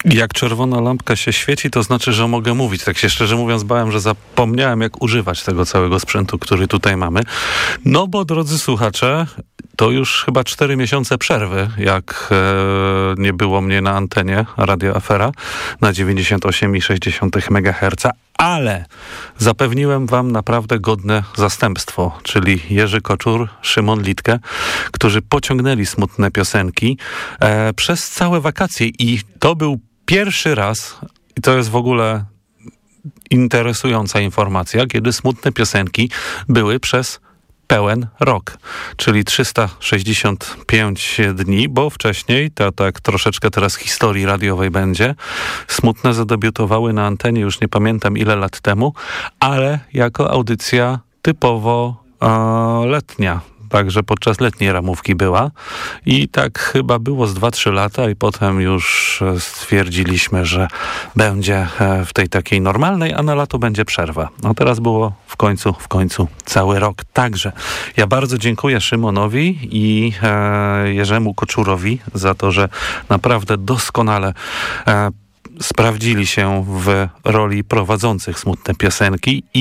Jak czerwona lampka się świeci, to znaczy, że mogę mówić. Tak się szczerze mówiąc bałem, że zapomniałem, jak używać tego całego sprzętu, który tutaj mamy. No bo, drodzy słuchacze, to już chyba 4 miesiące przerwy, jak nie było mnie na antenie Radio Afera na 98,6 MHz, ale zapewniłem wam naprawdę godne zastępstwo, czyli Jerzy Koczur, Szymon Litke, którzy pociągnęli smutne piosenki przez całe wakacje i to był pierwszy raz, i to jest w ogóle interesująca informacja, kiedy smutne piosenki były przez pełen rok, czyli 365 dni, bo wcześniej, to tak troszeczkę teraz historii radiowej będzie, smutne zadebiutowały na antenie, już nie pamiętam ile lat temu, ale jako audycja typowo letnia. Także podczas letniej ramówki była i tak chyba było z 2-3 lata i potem już stwierdziliśmy, że będzie w tej takiej normalnej, a na lato będzie przerwa. No teraz było w końcu cały rok. Także ja bardzo dziękuję Szymonowi i Jerzemu Koczurowi za to, że naprawdę doskonale sprawdzili się w roli prowadzących smutne piosenki.